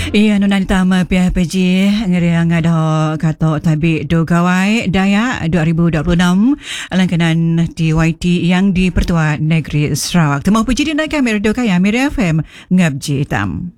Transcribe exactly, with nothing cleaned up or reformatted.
Iya, nuna ditama P P G ngeriang ada kata tabik do gawai daya dua ribu dua puluh enam langkanan T Y T yang di Pertua Negeri Sarawak. Temu puji di naik kamera do kaya Miri F M ngabji hitam.